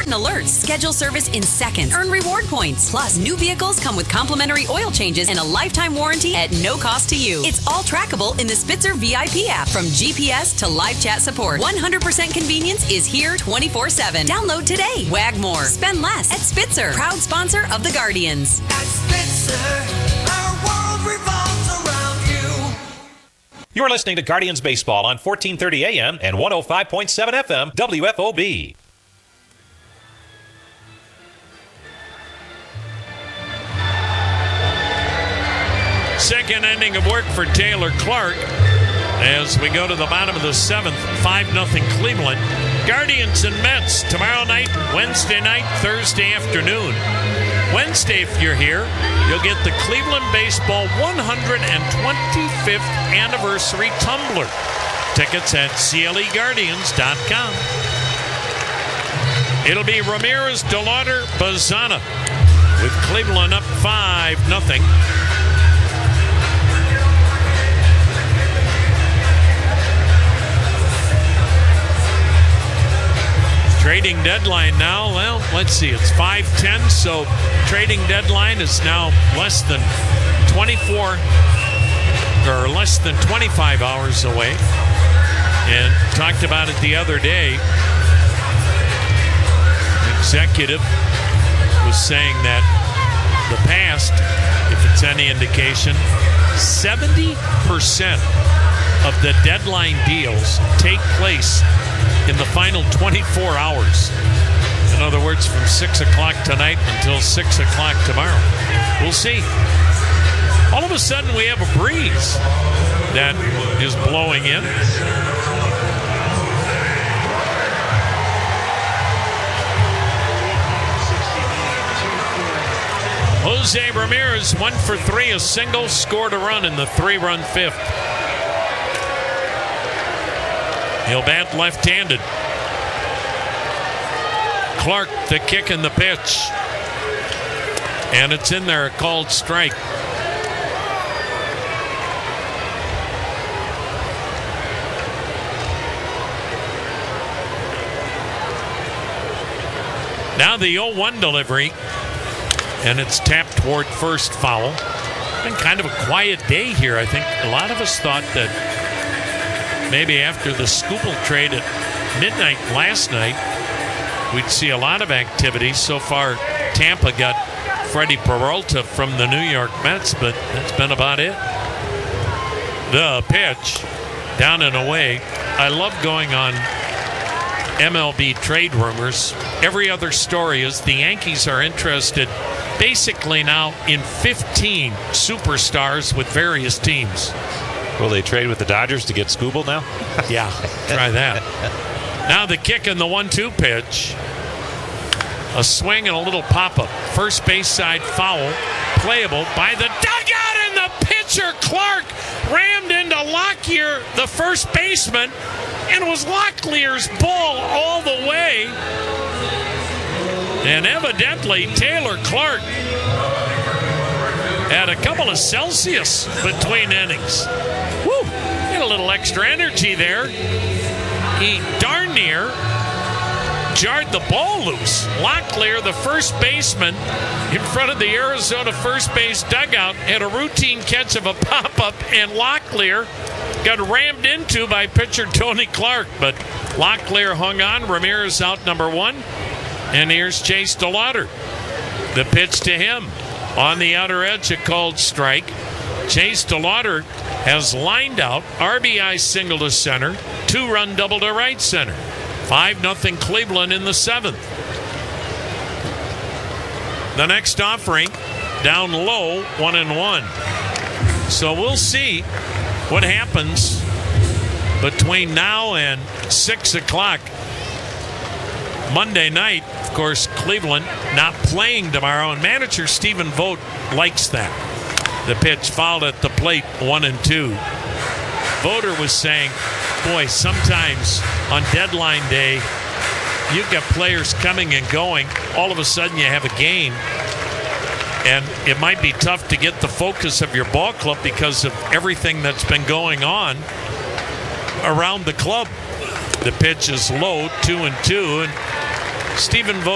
important alerts. Schedule service in seconds. Earn reward points. Plus, new vehicles come with complimentary oil changes and a lifetime warranty at no cost to you. It's all trackable in the Spitzer VIP app. From GPS to live chat support, 100% convenience is here 24/7. Download today. Wag more. Spend less at Spitzer. Proud sponsor of the Guardians. At Spitzer, our world revolves around you. You're listening to Guardians Baseball on 1430 AM and 105.7 FM WFOB. Second inning of work for Taylor Clark as we go to the bottom of the seventh. 5-0 Cleveland. Guardians and Mets tomorrow night, Wednesday night, Thursday afternoon. Wednesday, if you're here, you'll get the Cleveland Baseball 125th Anniversary Tumbler. Tickets at CLEGuardians.com. It'll be Ramirez, DeLauder, Bazana with Cleveland up 5-0. Trading deadline now, well, let's see, it's 5:10, so trading deadline is now less than 24 or less than 25 hours away. And talked about it the other day. The executive was saying that the past, if it's any indication, 70% of the deadline deals take place in the final 24 hours. In other words, from 6 o'clock tonight until 6 o'clock tomorrow. We'll see. All of a sudden, we have a breeze that is blowing in. Jose Ramirez, 1 for 3, a single, scored a run in the 3-run fifth. He'll bat left-handed. Clark, the kick and the pitch. And it's in there, a called strike. Now the 0-1 delivery. And it's tapped toward first, foul. Been kind of a quiet day here. I think a lot of us thought that maybe after the Skubal trade at midnight last night, we'd see a lot of activity. So far, Tampa got Freddie Peralta from the New York Mets, but that's been about it. The pitch, down and away. I love going on MLB trade rumors. Every other story is the Yankees are interested basically now in 15 superstars with various teams. Will they trade with the Dodgers to get Skubal now? Yeah, try that. Now the kick and the 1-2 pitch. A swing and a little pop-up. First base side foul. Playable by the dugout, and the pitcher, Clark, rammed into Locklear, the first baseman, and it was Locklear's ball all the way. And evidently, Taylor Clark had a couple of Celsius between innings. Woo! Get a little extra energy there. He darn near jarred the ball loose. Locklear, the first baseman, in front of the Arizona first base dugout, had a routine catch of a pop-up, and Locklear got rammed into by pitcher Tony Clark. But Locklear hung on. Ramirez out number 1. And here's Chase DeLauder. The pitch to him. On the outer edge, a called strike. Chase DeLauder has lined out. RBI single to center. 2-run double to right center. 5-0 Cleveland in the 7th. The next offering, down low, 1-1. So we'll see what happens between now and 6 o'clock Monday night. Of course, Cleveland not playing tomorrow, and manager Stephen Vogt likes that. The pitch fouled at the plate, 1-2. Voter was saying, boy, sometimes on deadline day, you've got players coming and going. All of a sudden you have a game, and it might be tough to get the focus of your ball club because of everything that's been going on around the club. The pitch is low, 2-2, and Stephen Vogt